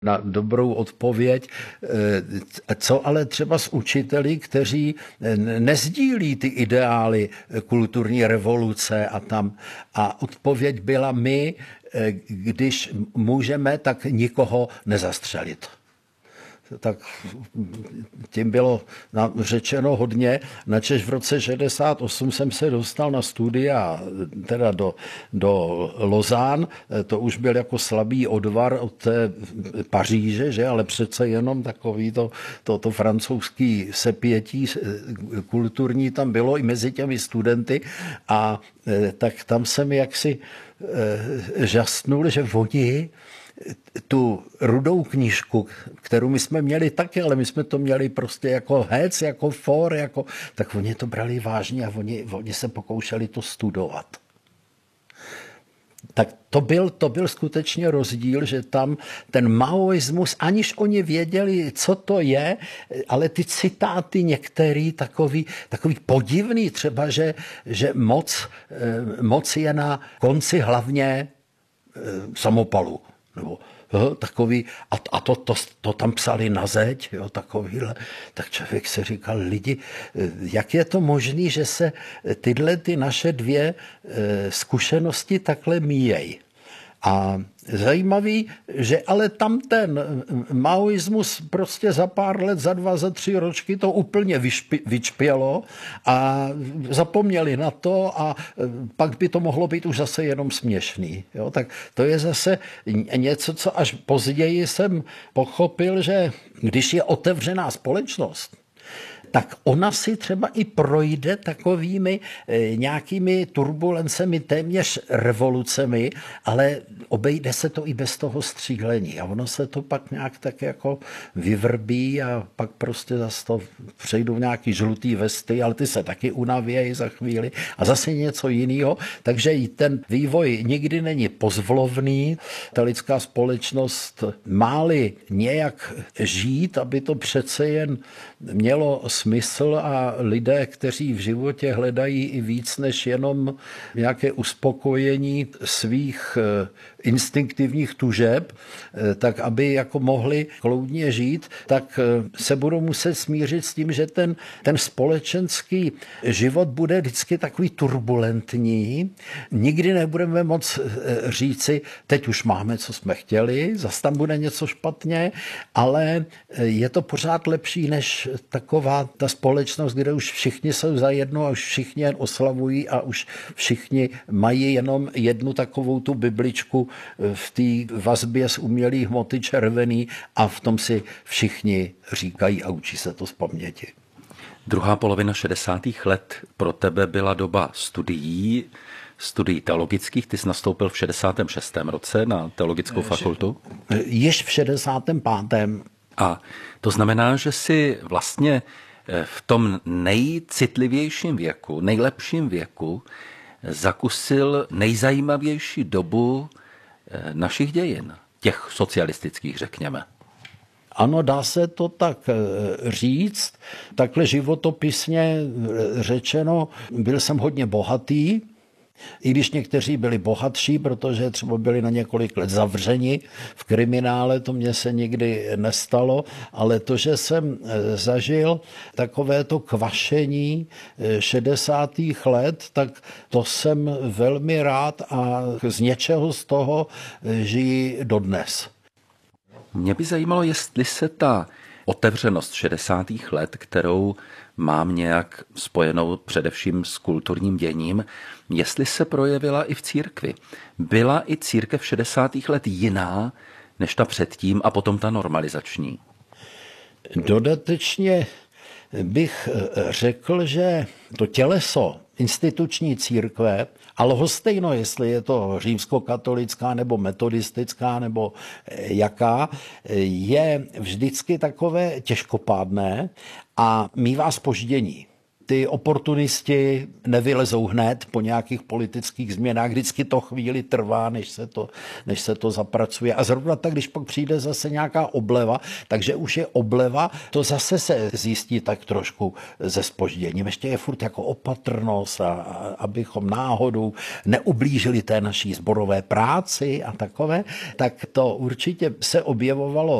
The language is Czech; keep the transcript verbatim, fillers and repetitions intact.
na dobrou odpověď, co ale třeba s učiteli, kteří nezdílí ty ideály kulturní revoluce a tam. A odpověď byla my, když můžeme, tak nikoho nezastřelit. Tak tím bylo řečeno hodně. Načež v roce šedesát osm jsem se dostal na studia teda do, do Lausanne. To už byl jako slabý odvar od té Paříže, že? Ale přece jenom takový to, to, to francouzský sepětí kulturní tam bylo i mezi těmi studenty. A tak tam jsem jaksi žasnul, že oni tu rudou knížku, kterou my jsme měli taky, ale my jsme to měli prostě jako hec, jako for, jako, tak oni to brali vážně a oni, oni se pokoušeli to studovat. Tak to byl, to byl skutečně rozdíl, že tam ten maoismus, aniž oni věděli, co to je, ale ty citáty některý takový, takový podivný, třeba, že, že moc, moc je na konci hlavně samopalu. Nebo jo, takový, a, a to, to, to tam psali na zeď, jo, takovýhle. Tak člověk se říkal, lidi, jak je to možné, že se tyhle ty naše dvě e, zkušenosti takhle míjejí. A zajímavý, že ale tam ten maoismus prostě za pár let, za dva, za tři ročky to úplně vyšpi, vyčpělo a zapomněli na to a pak by to mohlo být už zase jenom směšný. Jo? Tak to je zase něco, co až později jsem pochopil, že když je otevřená společnost, tak ona si třeba i projde takovými e, nějakými turbulencemi, téměř revolucemi, ale obejde se to i bez toho střílení. A ono se to pak nějak tak jako vyvrbí a pak prostě zase to přejdou nějaký žlutý vesty, ale ty se taky unavějí za chvíli a zase něco jiného. Takže i ten vývoj nikdy není pozvlovný. Ta lidská společnost má-li nějak žít, aby to přece jen mělo smysl a lidé, kteří v životě hledají i víc než jenom nějaké uspokojení svých instinktivních tužeb, tak aby jako mohli kloudně žít, tak se budou muset smířit s tím, že ten, ten společenský život bude vždycky takový turbulentní. Nikdy nebudeme moc říci, teď už máme, co jsme chtěli, zase tam bude něco špatně, ale je to pořád lepší než taková ta společnost, kde už všichni jsou zajedno a už všichni jen oslavují a už všichni mají jenom jednu takovou tu bibličku v té vazbě z umělých hmoty červený a v tom si všichni říkají a učí se to z paměti. Druhá polovina šedesátých let pro tebe byla doba studií, studií teologických. Ty jsi nastoupil v šedesátém šestém roce na teologickou fakultu. Již v šedesátém pátém A to znamená, že jsi vlastně v tom nejcitlivějším věku, nejlepším věku zakusil nejzajímavější dobu našich dějin, těch socialistických, řekněme. Ano, dá se to tak říct. Takhle životopisně řečeno, byl jsem hodně bohatý, i když někteří byli bohatší, protože třeba byli na několik let zavřeni v kriminále, to mně se nikdy nestalo, ale to, že jsem zažil takové to kvašení šedesátých let, tak to jsem velmi rád a z něčeho z toho žiji dodnes. Mě by zajímalo, jestli se ta otevřenost šedesátých let, kterou mám nějak spojenou především s kulturním děním, jestli se projevila i v církvi. Byla i církev šedesátých let jiná než ta předtím a potom ta normalizační? Dodatečně bych řekl, že to těleso instituční církve, ale lhostejno, jestli je to římskokatolická nebo metodistická nebo jaká, je vždycky takové těžkopádné a mívá zpoždění. ty oportunisti nevylezou hned po nějakých politických změnách, vždycky to chvíli trvá, než se to, než se to zapracuje. A zrovna tak, když pak přijde zase nějaká obleva, takže už je obleva, to zase se zjistí tak trošku ze zpožděním. Ještě je furt jako opatrnost, a, a, abychom náhodou neublížili té naší sborové práci a takové, tak to určitě se objevovalo